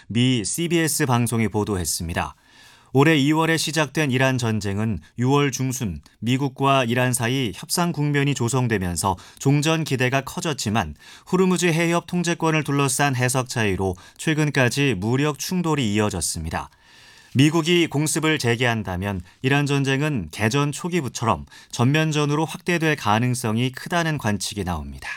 미 CBS 방송이 보도했습니다. 올해 2월에 시작된 이란 전쟁은 6월 중순 미국과 이란 사이 협상 국면이 조성되면서 종전 기대가 커졌지만 호르무즈 해협 통제권을 둘러싼 해석 차이로 최근까지 무력 충돌이 이어졌습니다. 미국이 공습을 재개한다면 이란 전쟁은 개전 초기부처럼 전면전으로 확대될 가능성이 크다는 관측이 나옵니다.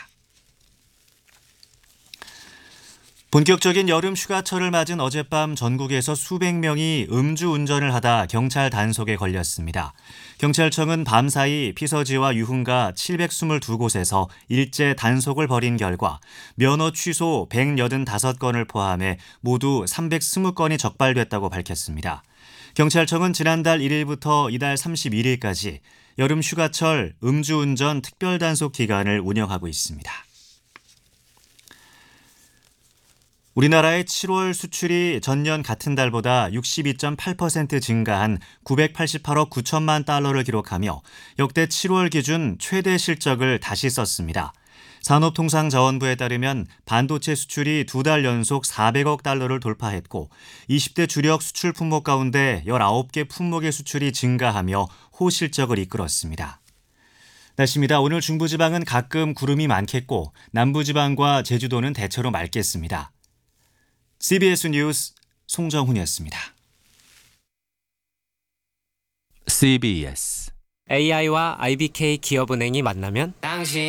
본격적인 여름 휴가철을 맞은 어젯밤 전국에서 수백 명이 음주운전을 하다 경찰 단속에 걸렸습니다. 경찰청은 밤사이 피서지와 유흥가 722곳에서 일제 단속을 벌인 결과 면허 취소 185건을 포함해 모두 320건이 적발됐다고 밝혔습니다. 경찰청은 지난달 1일부터 이달 31일까지 여름 휴가철 음주운전 특별단속 기간을 운영하고 있습니다. 우리나라의 7월 수출이 전년 같은 달보다 62.8% 증가한 988억 9천만 달러를 기록하며 역대 7월 기준 최대 실적을 다시 썼습니다. 산업통상자원부에 따르면 반도체 수출이 2달 연속 400억 달러를 돌파했고 20대 주력 수출 품목 가운데 19개 품목의 수출이 증가하며 호실적을 이끌었습니다. 날씨입니다. 오늘 중부지방은 가끔 구름이 많겠고 남부지방과 제주도는 대체로 맑겠습니다. CBS 뉴스 송정훈이었습니다. CBS AI와 IBK 기업은행이 만나면 당신